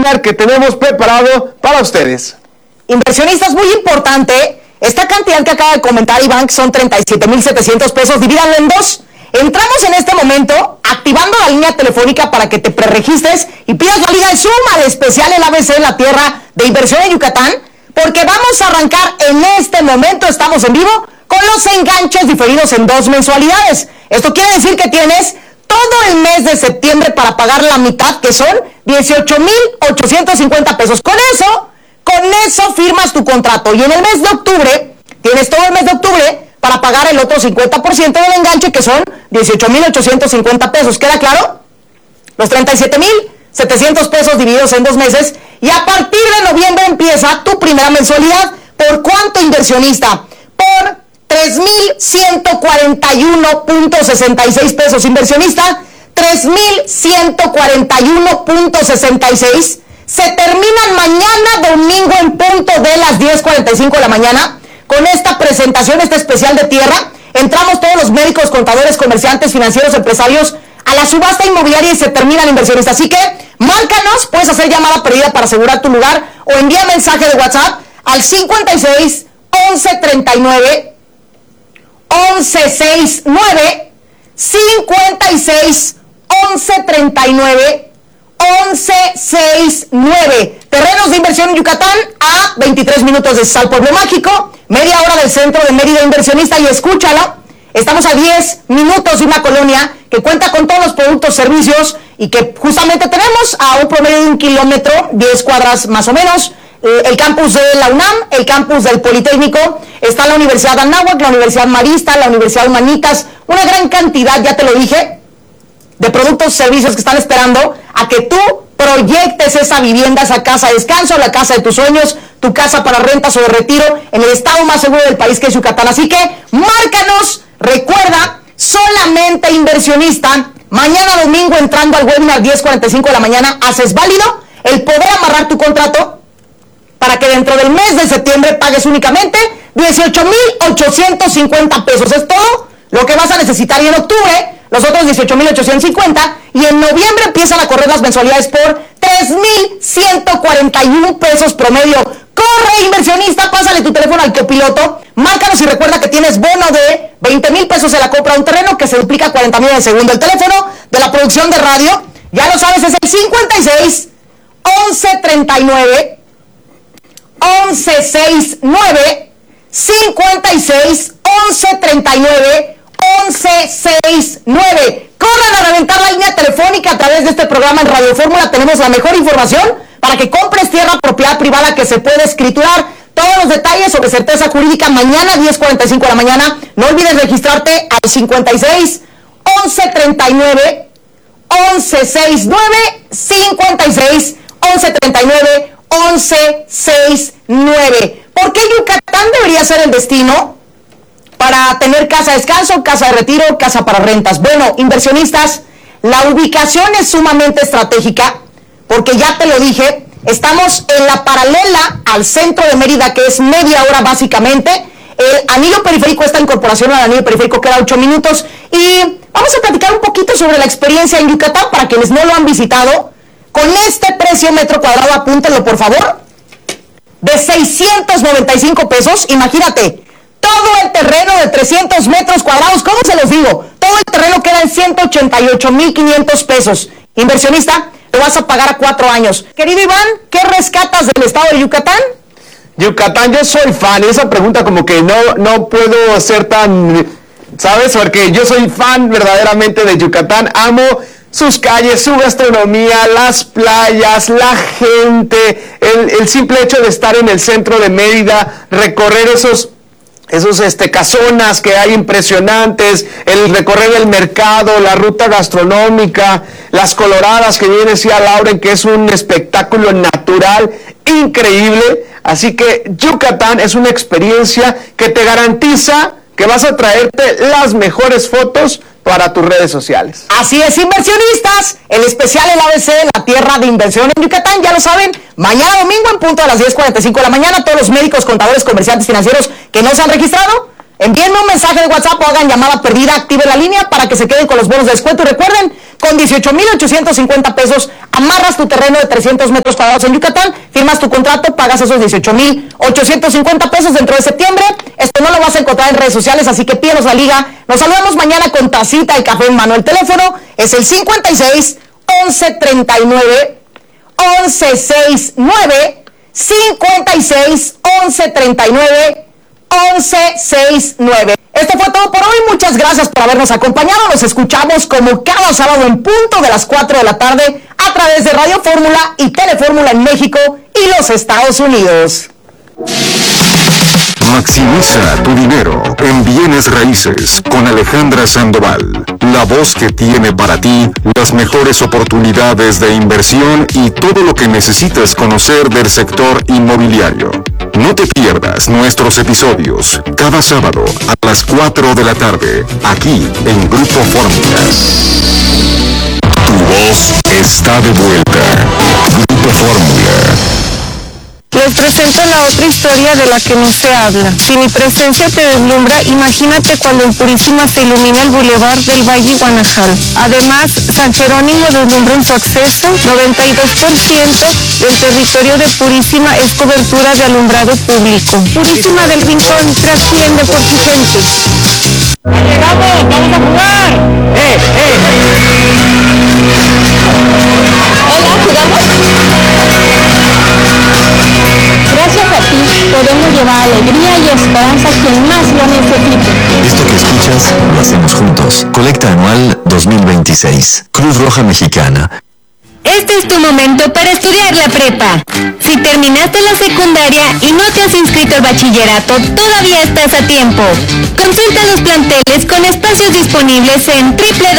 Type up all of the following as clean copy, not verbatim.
webinar que tenemos preparado para ustedes. Inversionistas, muy importante, esta cantidad que acaba de comentar Iván, que son 37,700 pesos, divídanlo en dos. Entramos en este momento activando la línea telefónica para que te preregistres y pidas la liga de suma de especial el ABC en la tierra de inversión en Yucatán, porque vamos a arrancar en este momento, estamos en vivo, con los enganches diferidos en 2 mensualidades. Esto quiere decir que tienes todo el mes de septiembre para pagar la mitad, que son 18,850 pesos. Con eso firmas tu contrato. Y en el mes de octubre, tienes todo el mes de octubre para pagar el otro 50% del enganche, que son 18,850 pesos. ¿Queda claro? Los 37,700 pesos divididos en 2 meses. Y a partir de noviembre empieza tu primera mensualidad. ¿Por cuánto, inversionista? Por 3,141.66 pesos, inversionista. 3,141.66. Se terminan mañana domingo en punto de las 10:45 de la mañana con esta presentación, este especial de tierra. Entramos todos los médicos, contadores, comerciantes, financieros, empresarios a la subasta inmobiliaria y se termina el inversionista. Así que márcanos, puedes hacer llamada perdida para asegurar tu lugar o envía mensaje de WhatsApp al 56 11 39 11 69 56 11 39 11 69. Terrenos de inversión en Yucatán a 23 minutos de Sal Pueblo Mágico, media hora del centro de Mérida, inversionista, y escúchalo. Estamos a 10 minutos de una colonia que cuenta con todos los productos, servicios y que justamente tenemos a un promedio de 1 kilómetro, 10 cuadras más o menos. El campus de la UNAM, el campus del Politécnico, está la Universidad Anáhuac, la Universidad Marista, la Universidad Humanitas, una gran cantidad, ya te lo dije, de productos, servicios que están esperando a que tú proyectes esa vivienda, esa casa de descanso, la casa de tus sueños, tu casa para rentas o de retiro en el estado más seguro del país, que es Yucatán. Así que márcanos, recuerda, solamente inversionista, mañana domingo entrando al webinar 10:45 de la mañana, haces válido el poder amarrar tu contrato para que dentro del mes de septiembre pagues únicamente 18,850 pesos. Es todo lo que vas a necesitar, y en octubre los otros 18,850, y en noviembre empiezan a correr las mensualidades por 3,141 pesos promedio. Corre, inversionista, pásale tu teléfono al copiloto, márcanos y recuerda que tienes bono de 20,000 pesos en la compra de un terreno, que se duplica 40,000 en el segundo. El teléfono de la producción de radio, ya lo sabes, es el 56 11 39 11 69 56 11 39 11 69. Corran a reventar la línea telefónica a través de este programa en Radio Fórmula. Tenemos la mejor información para que compres tierra, propiedad privada que se puede escriturar. Todos los detalles sobre certeza jurídica mañana 10:45 de la mañana. No olvides registrarte al 56 11 39 11 69 56 11 39 11 69. ¿Por qué Yucatán debería ser el destino para tener casa de descanso, casa de retiro, casa para rentas? Bueno, inversionistas, la ubicación es sumamente estratégica porque ya te lo dije, estamos en la paralela al centro de Mérida, que es media hora básicamente. El anillo periférico, esta incorporación al anillo periférico queda 8 minutos, y vamos a platicar un poquito sobre la experiencia en Yucatán para quienes no lo han visitado. Con este precio metro cuadrado, apúntenlo por favor, de 695 pesos, imagínate, todo el terreno de 300 metros cuadrados, ¿cómo se los digo? Todo el terreno queda en 188,500 pesos. Inversionista, lo vas a pagar a 4 años. Querido Iván, ¿qué rescatas del estado de Yucatán? Yucatán, yo soy fan, y esa pregunta como que no puedo ser tan, ¿sabes? Porque yo soy fan verdaderamente de Yucatán, amo sus calles, su gastronomía, las playas, la gente, el simple hecho de estar en el centro de Mérida, recorrer esos casonas que hay impresionantes, el recorrer el mercado, la ruta gastronómica, las coloradas que viene a Lauren, que es un espectáculo natural increíble. Así que Yucatán es una experiencia que te garantiza que vas a traerte las mejores fotos para tus redes sociales. Así es, inversionistas, el especial el ABC, la tierra de inversión en Yucatán, ya lo saben, mañana domingo en punto a las 10:45 de la mañana. Todos los médicos, contadores, comerciantes, financieros que no se han registrado, Envíenme un mensaje de WhatsApp o hagan llamada perdida, activen la línea para que se queden con los bonos de descuento. Y recuerden, con 18,850 pesos amarras tu terreno de 300 metros cuadrados en Yucatán, firmas tu contrato, pagas esos 18,850 pesos dentro de septiembre. Esto no lo vas a encontrar en redes sociales, así que pídenos la liga. Nos saludamos mañana con tacita y café en mano. El teléfono es el 56 11 39 11 69 56 11 39 1169. Esto fue todo por hoy. Muchas gracias por habernos acompañado. Nos escuchamos como cada sábado en punto de las 4 de la tarde a través de Radio Fórmula y Telefórmula en México y los Estados Unidos. Maximiza tu dinero en bienes raíces con Alejandra Sandoval, la voz que tiene para ti las mejores oportunidades de inversión y todo lo que necesitas conocer del sector inmobiliario. No te pierdas nuestros episodios cada sábado a las 4 de la tarde, aquí en Grupo Fórmula. Tu voz está de vuelta. Grupo Fórmula. Les presento la otra historia de la que no se habla. Si mi presencia te deslumbra, imagínate cuando en Purísima se ilumina el bulevar del Valle Guanajal. Además, San Jerónimo deslumbra en su acceso. 92% del territorio de Purísima es cobertura de alumbrado público. Purísima del Rincón trasciende por su gente. ¡Llegamos! ¡Vamos a jugar! Hola, ¿jugamos? Gracias a ti podemos llevar alegría y esperanza a quien más lo necesite. Esto que escuchas lo hacemos juntos. Colecta anual 2026. Cruz Roja Mexicana. Este es tu momento para estudiar la prepa. Si terminaste la secundaria y no te has inscrito al bachillerato, todavía estás a tiempo. Consulta los planteles con espacios disponibles en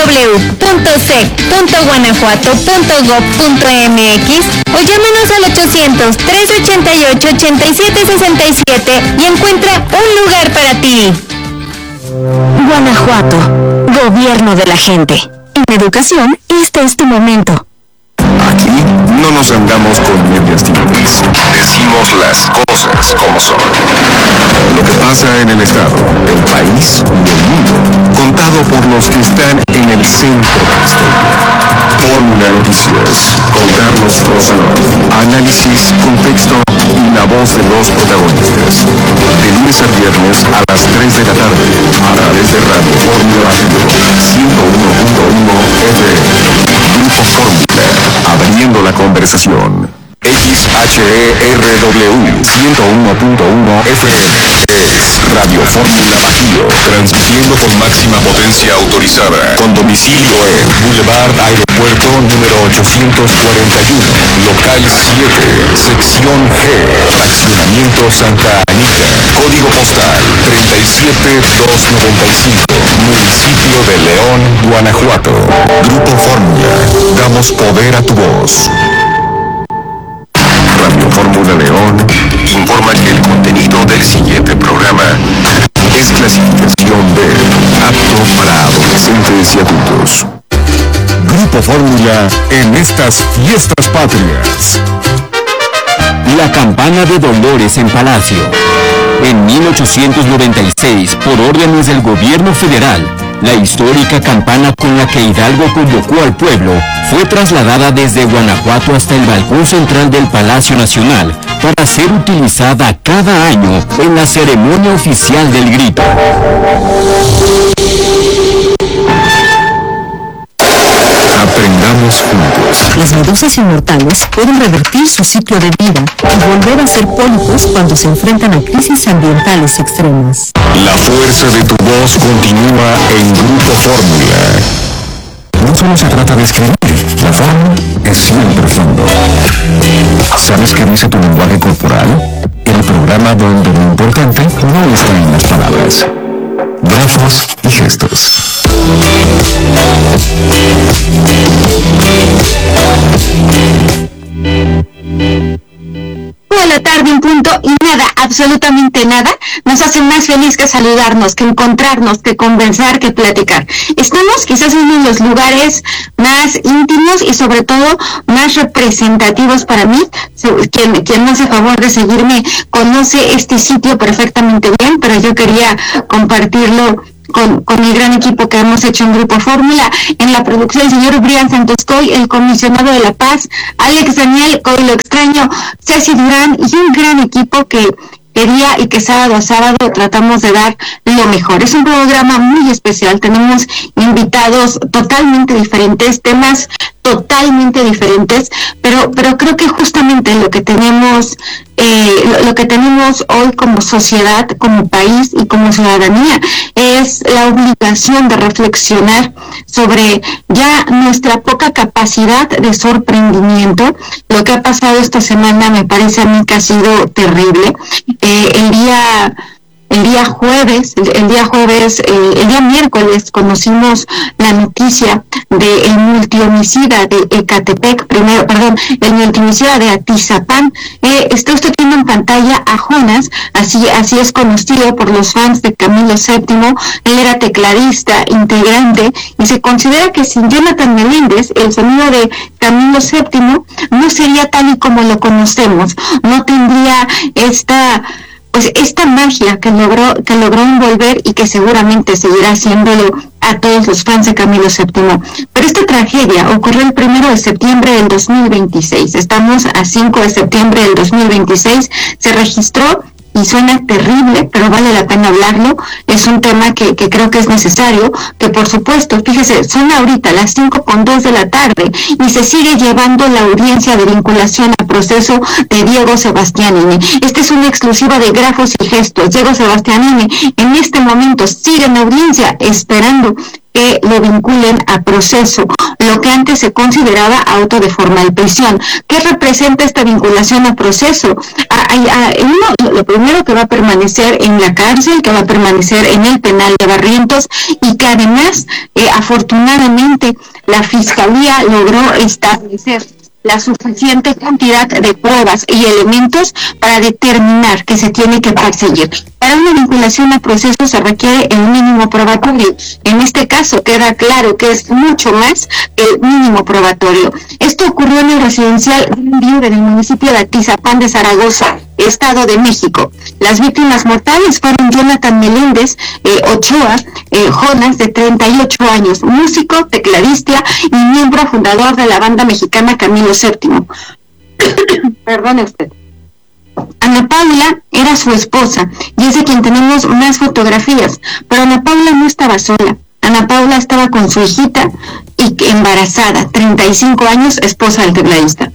www.sec.guanajuato.gov.mx o llámanos al 800-388-8767 y encuentra un lugar para ti. Guanajuato, gobierno de la gente. En educación, este es tu momento. Aquí no nos andamos con medias tintas. Decimos las cosas como son. Lo que pasa en el estado, el país y el mundo, contado por los que están en el centro de la historia. Fórmula Noticias, con Carlos Rosano. Análisis, contexto y la voz de los protagonistas. De lunes a viernes a las 3 de la tarde, a través de Radio Fórmula 101.1 FM. Grupo Fórmula, abriendo la conversación. XHERW 101.1 FM es Radio Fórmula Bajío, transmitiendo con máxima potencia autorizada, con domicilio en Boulevard Aeropuerto número 841, local 7, sección G, fraccionamiento Santa Anita, código postal 37295, municipio de León, Guanajuato. Grupo Fórmula, damos poder a tu voz. Radio Fórmula León informa que el contenido del siguiente programa es clasificación B, apto para adolescentes y adultos. Grupo Fórmula en estas fiestas patrias. La campana de Dolores en Palacio. En 1896, por órdenes del gobierno federal, la histórica campana con la que Hidalgo convocó al pueblo fue trasladada desde Guanajuato hasta el balcón central del Palacio Nacional para ser utilizada cada año en la ceremonia oficial del grito. Aprendamos juntos. Las medusas inmortales pueden revertir su ciclo de vida y volver a ser pólipos cuando se enfrentan a crisis ambientales extremas. La fuerza de tu voz continúa en Grupo Fórmula. No solo se trata de escribir, la forma es siempre fondo. ¿Sabes qué dice tu lenguaje corporal? El programa donde lo importante no está en las palabras, brazos y gestos. A la tarde en punto y nada, absolutamente nada, nos hace más feliz que saludarnos, que encontrarnos, que conversar, que platicar. Estamos quizás en uno de los lugares más íntimos y sobre todo más representativos para mí. quien me hace favor de seguirme conoce este sitio perfectamente bien, pero yo quería compartirlo con el gran equipo que hemos hecho en Grupo Fórmula. En la producción, el señor Brian Santoscoy, el comisionado de La Paz, Alex Daniel, hoy lo extraño, Ceci Durán, y un gran equipo que día y que sábado a sábado tratamos de dar lo mejor. Es un programa muy especial, tenemos invitados totalmente diferentes, temas totalmente diferentes, pero creo que justamente lo que tenemos hoy como sociedad, como país y como ciudadanía es la obligación de reflexionar sobre ya nuestra poca capacidad de sorprendimiento. Lo que ha pasado esta semana me parece a mí que ha sido terrible. El día miércoles conocimos la noticia del multihomicida de Ecatepec, el multihomicida de Atizapán. Está usted viendo en pantalla a Jonas, así es conocido por los fans de Camilo VII. Él era tecladista, integrante, y se considera que sin Jonathan Meléndez, el sonido de Camilo VII no sería tal y como lo conocemos, no tendría esta magia que logró envolver y que seguramente seguirá haciéndolo a todos los fans de Camilo VII. Pero esta tragedia ocurrió el 1 de septiembre del 2026. Estamos a 5 de septiembre del 2026. Se registró y suena terrible, pero vale la pena hablarlo. Es un tema que creo que es necesario, que por supuesto, fíjese, son ahorita las 5:02 de la tarde y se sigue llevando la audiencia de vinculación al proceso de Diego Sebastianini. Esta es una exclusiva de Grafos y Gestos. Diego Sebastianini en este momento sigue en audiencia esperando que lo vinculen a proceso, lo que antes se consideraba auto de formal prisión. ¿Qué representa esta vinculación a proceso? Lo primero, que va a permanecer en la cárcel, que va a permanecer en el penal de Barrientos, y que además, afortunadamente, la Fiscalía logró establecer la suficiente cantidad de pruebas y elementos para determinar que se tiene que perseguir. Para una vinculación a proceso se requiere el mínimo probatorio. En este caso queda claro que es mucho más que el mínimo probatorio. Esto ocurrió en el residencial Viure del municipio de Atizapán de Zaragoza, Estado de México. Las víctimas mortales fueron Jonathan Meléndez Ochoa, Jonas, de 38 años, músico, tecladista y miembro fundador de la banda mexicana Camilo VII. Perdone usted. Ana Paula era su esposa y es de quien tenemos más fotografías, pero Ana Paula no estaba sola. Ana Paula estaba con su hijita y embarazada, 35 años, esposa del tecladista.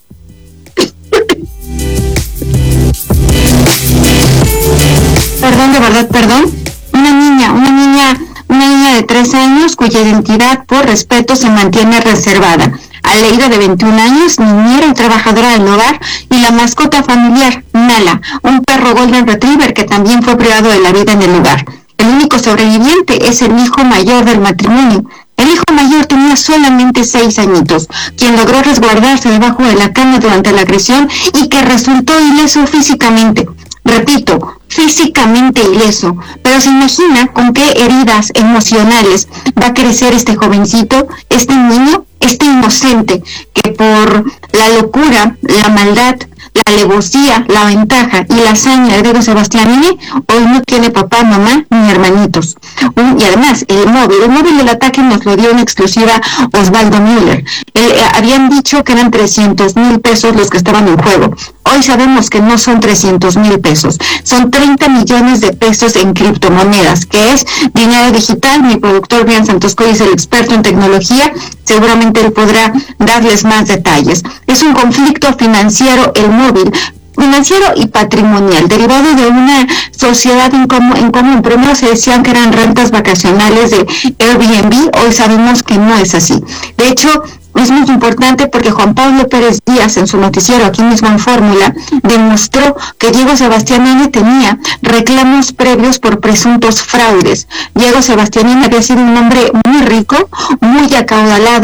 Perdón. Una niña de 3 años cuya identidad por respeto se mantiene reservada. Aleida, de 21 años, niñera y trabajadora del hogar, y la mascota familiar, Nala, un perro Golden Retriever que también fue privado de la vida en el lugar. El único sobreviviente es el hijo mayor del matrimonio. El hijo mayor tenía solamente 6 añitos, quien logró resguardarse debajo de la cama durante la agresión y que resultó ileso físicamente. Repito, físicamente ileso, pero se imagina con qué heridas emocionales va a crecer este jovencito, este niño, este inocente, que por la locura, la maldad, la alevosía, la ventaja y la hazaña de Diego Sebastianini, hoy no tiene papá, mamá ni hermanitos. Y además, el móvil del ataque nos lo dio en exclusiva Osvaldo Müller. Habían dicho que eran 300,000 pesos los que estaban en juego. Hoy sabemos que no son 300,000 pesos, son 30 millones de pesos en criptomonedas, que es dinero digital. Mi productor Brian Santoscoy es el experto en tecnología, seguramente él podrá darles más detalles. Es un conflicto financiero, el móvil, financiero y patrimonial, derivado de una sociedad en común. Primero se decían que eran rentas vacacionales de Airbnb, hoy sabemos que no es así. De hecho, es muy importante porque Juan Pablo Pérez Díaz, en su noticiero aquí mismo en Fórmula, demostró que Diego Sebastianini tenía reclamos previos por presuntos fraudes. Diego Sebastianini había sido un hombre muy rico, muy acaudalado,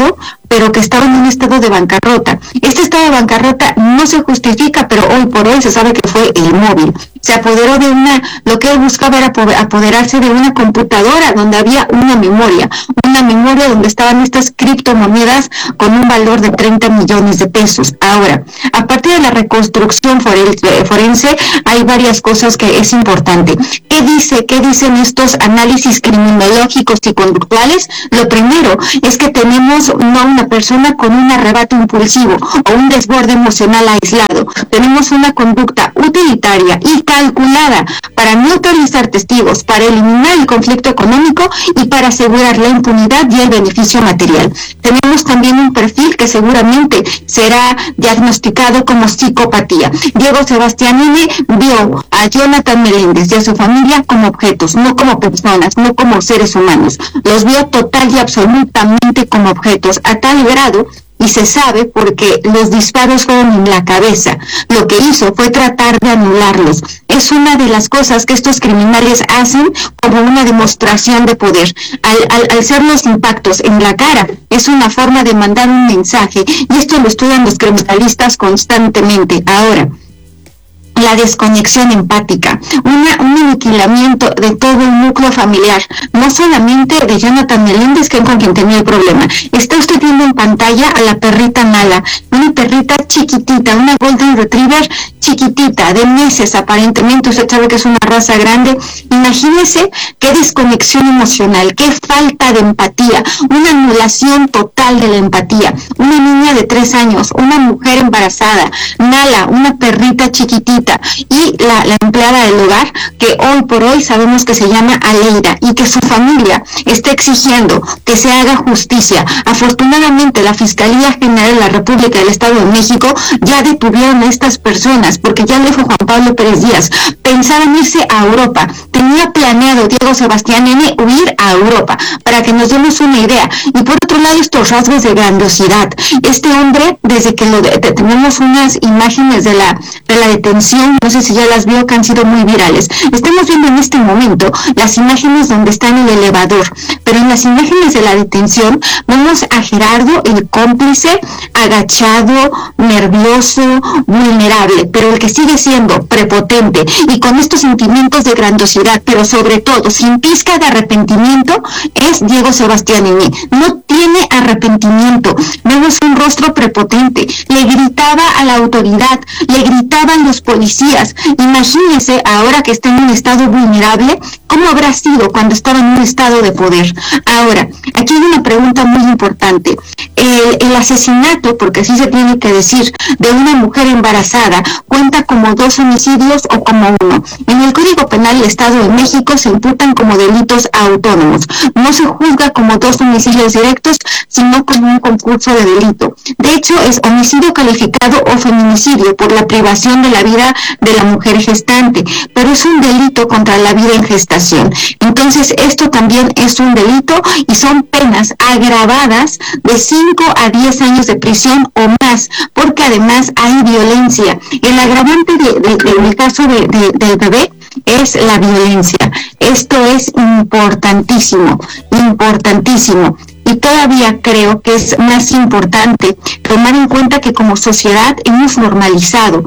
pero que estaba en un estado de bancarrota. Este estado de bancarrota no se justifica, pero hoy por hoy se sabe que fue el móvil. Se apoderó de lo que él buscaba era apoderarse de una computadora donde había una memoria donde estaban estas criptomonedas con un valor de 30 millones de pesos. Ahora, a partir de la reconstrucción forense, hay varias cosas que es importante. ¿Qué dicen estos análisis criminológicos y conductuales? Lo primero es que tenemos no una persona con un arrebato impulsivo o un desborde emocional aislado. Tenemos una conducta utilitaria y calculada para neutralizar testigos, para eliminar el conflicto económico y para asegurar la impunidad y el beneficio material. Tenemos también un perfil que seguramente será diagnosticado como psicopatía. Diego Sebastián N. vio a Jonathan Meléndez y a su familia como objetos, no como personas, no como seres humanos. Los vio total y absolutamente como objetos, a tal grado, y se sabe porque los disparos fueron en la cabeza. Lo que hizo fue tratar de anularlos. Es una de las cosas que estos criminales hacen como una demostración de poder. Al ser los impactos en la cara, es una forma de mandar un mensaje, y esto lo estudian los criminalistas constantemente. Ahora, la desconexión empática, un aniquilamiento de todo el núcleo familiar, no solamente de Jonathan Meléndez, que es con quien tenía el problema. Está usted viendo en pantalla a la perrita Nala, una perrita chiquitita, una Golden Retriever chiquitita, de meses aparentemente. Usted sabe que es una raza grande. Imagínese qué desconexión emocional, qué falta de empatía, una anulación total de la empatía. Una niña de 3 años, una mujer embarazada, Nala, una perrita chiquitita, y la empleada del hogar, que hoy por hoy sabemos que se llama Aleida, y que su familia está exigiendo que se haga justicia. Afortunadamente, la Fiscalía General de la República del Estado de México ya detuvieron a estas personas, porque ya lo dijo Juan Pablo Pérez Díaz, pensaban irse a Europa. Tenía planeado Diego Sebastián N. huir a Europa, para que nos demos una idea. Y por otro lado, estos rasgos de grandiosidad. Este hombre, desde que tenemos unas imágenes de la detención, no sé si ya las vio, que han sido muy virales. Estamos viendo en este momento las imágenes donde está en el elevador, pero en las imágenes de la detención vemos a Gerardo, el cómplice, agachado, nervioso, vulnerable, pero el que sigue siendo prepotente y con estos sentimientos de grandiosidad, pero sobre todo sin pizca de arrepentimiento, es Diego Sebastián N. No tiene arrepentimiento. Vemos un rostro prepotente. Le gritaba a la autoridad, le gritaban los policías. Imagínese, ahora que está en un estado vulnerable, cómo habrá sido cuando estaba en un estado de poder. Ahora, aquí hay una pregunta muy importante. El asesinato, porque así se tiene que decir, de una mujer embarazada, ¿cuenta como 2 homicidios o como 1? En el Código Penal del Estado de México se imputan como delitos autónomos. No se juzga como 2 homicidios directos, sino como un concurso de delito. De hecho, es homicidio calificado o feminicidio por la privación de la vida de la mujer gestante, pero es un delito contra la vida en gestación. Entonces, esto también es un delito y son penas agravadas de 5 a 10 años de prisión o más, porque además hay violencia. El agravante del caso del bebé es la violencia. Esto es importantísimo, importantísimo. Y todavía creo que es más importante tomar en cuenta que como sociedad hemos normalizado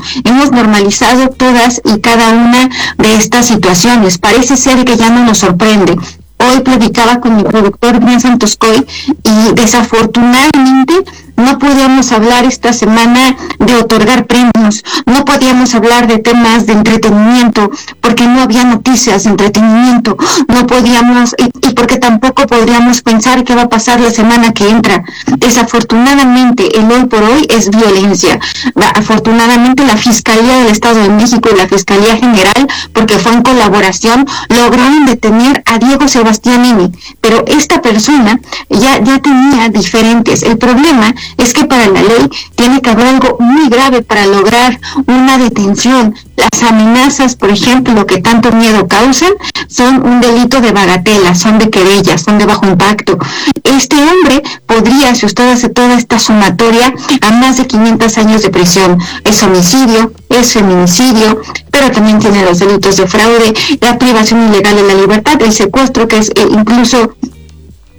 todas y cada una de estas situaciones. Parece ser que ya no nos sorprende. Hoy platicaba con mi productor Bien Santoscoy y desafortunadamente no podíamos hablar esta semana de otorgar premios, no podíamos hablar de temas de entretenimiento porque no había noticias de entretenimiento, no podíamos, y porque tampoco podríamos pensar qué va a pasar la semana que entra. Desafortunadamente, el hoy por hoy es violencia. Afortunadamente, la Fiscalía del Estado de México y la Fiscalía General, porque fue en colaboración, lograron detener a Diego Sebastián N. Pero esta persona ya tenía diferentes. El problema es que para la ley tiene que haber algo muy grave para lograr una detención. Las amenazas, por ejemplo, lo que tanto miedo causan, son un delito de bagatela, son de querella, son de bajo impacto. Este hombre podría, si usted hace toda esta sumatoria, a más de 500 años de prisión. Es homicidio, es feminicidio, pero también tiene los delitos de fraude, la privación ilegal de la libertad, el secuestro, que es incluso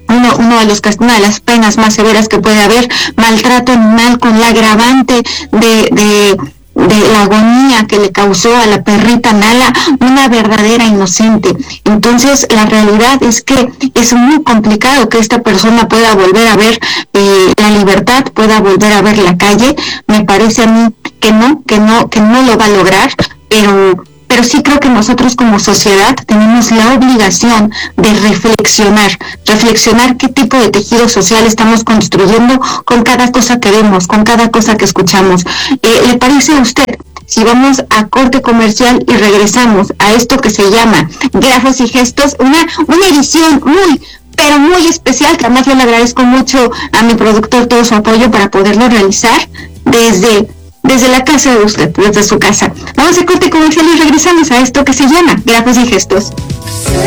una de las penas más severas que puede haber, maltrato animal con la agravante de la agonía que le causó a la perrita Nala, una verdadera inocente. Entonces, la realidad es que es muy complicado que esta persona pueda volver a ver la libertad, pueda volver a ver la calle. Me parece a mí que no lo va a lograr, pero sí creo que nosotros como sociedad tenemos la obligación de reflexionar qué tipo de tejido social estamos construyendo con cada cosa que vemos, con cada cosa que escuchamos. ¿Le parece a usted, si vamos a corte comercial y regresamos a esto que se llama Grafos y Gestos, una edición pero muy especial, que además yo le agradezco mucho a mi productor todo su apoyo para poderlo realizar desde la casa de usted, desde su casa? Vamos a corte comercial y regresamos a esto que se llama Grafos y Gestos.